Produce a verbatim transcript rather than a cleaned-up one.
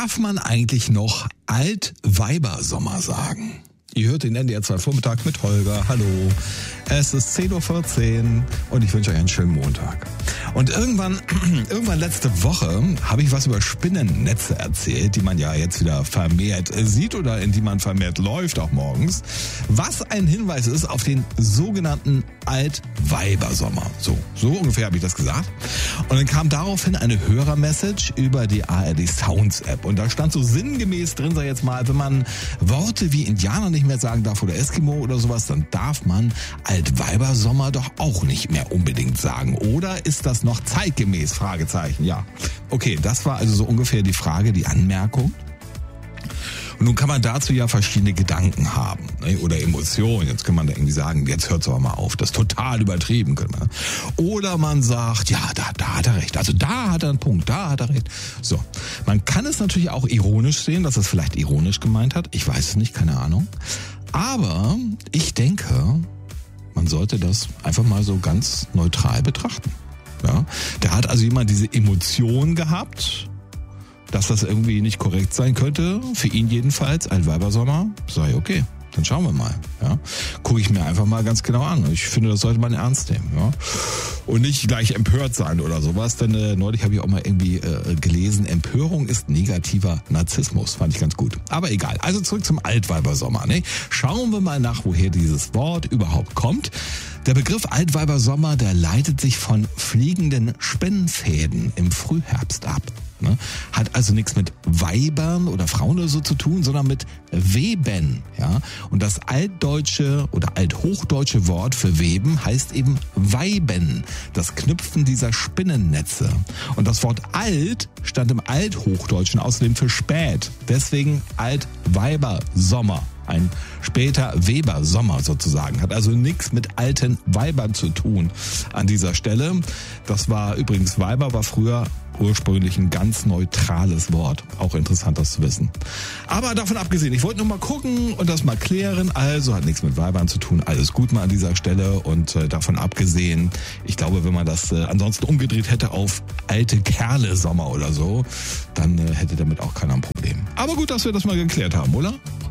Darf man eigentlich noch Altweibersommer sagen? Ihr hört den N D R zwei Vormittag mit Holger. Hallo. Es ist zehn Uhr vierzehn und ich wünsche euch einen schönen Montag. Und irgendwann, irgendwann letzte Woche habe ich was über Spinnennetze erzählt, die man ja jetzt wieder vermehrt sieht oder in die man vermehrt läuft, auch morgens. Was ein Hinweis ist auf den sogenannten Altweibersommer. So, so ungefähr habe ich das gesagt. Und dann kam daraufhin eine Hörermessage über die A R D Sounds App. Und da stand so sinngemäß drin, sag ich jetzt mal, wenn man Worte wie Indianer nicht mehr sagen darf oder Eskimo oder sowas, dann darf man Altweibersommer doch auch nicht mehr unbedingt sagen. Oder ist das noch zeitgemäß? Fragezeichen, ja. Okay, das war also so ungefähr die Frage, die Anmerkung. Und nun kann man dazu ja verschiedene Gedanken haben, ne? Oder Emotionen. Jetzt kann man da irgendwie sagen, jetzt hört's aber mal auf. Das ist total übertrieben. Man. Oder man sagt, ja, da, da hat er recht. Also da hat er einen Punkt, da hat er recht. So, man kann es natürlich auch ironisch sehen, dass es vielleicht ironisch gemeint hat. Ich weiß es nicht, keine Ahnung. Aber ich denke, man sollte das einfach mal so ganz neutral betrachten. Ja? Da hat also jemand diese Emotion gehabt, dass das irgendwie nicht korrekt sein könnte, für ihn jedenfalls, Altweibersommer, sei okay, dann schauen wir mal. Ja? Gucke ich mir einfach mal ganz genau an. Ich finde, das sollte man ernst nehmen. Ja? Und nicht gleich empört sein oder sowas, denn äh, neulich habe ich auch mal irgendwie äh, gelesen, Empörung ist negativer Narzissmus, fand ich ganz gut. Aber egal, also zurück zum Altweibersommer. Ne? Schauen wir mal nach, woher dieses Wort überhaupt kommt. Der Begriff Altweibersommer, der leitet sich von fliegenden Spinnenfäden im Frühherbst ab. Ne? Hat also nichts mit Weibern oder Frauen oder so zu tun, sondern mit Weben. Ja? Und das altdeutsche oder althochdeutsche Wort für Weben heißt eben Weiben, das Knüpfen dieser Spinnennetze. Und das Wort alt stand im Althochdeutschen außerdem für spät. Deswegen Altweibersommer. Ein später Webersommer sozusagen. Hat also nichts mit alten Weibern zu tun an dieser Stelle. Das war übrigens, Weiber war früher ursprünglich ein ganz neutrales Wort. Auch interessant, das zu wissen. Aber davon abgesehen, ich wollte nur mal gucken und das mal klären. Also hat nichts mit Weibern zu tun. Alles gut mal an dieser Stelle. Und äh, davon abgesehen, ich glaube, wenn man das äh, ansonsten umgedreht hätte auf alte Kerle Sommer oder so, dann äh, hätte damit auch keiner ein Problem. Aber gut, dass wir das mal geklärt haben, oder?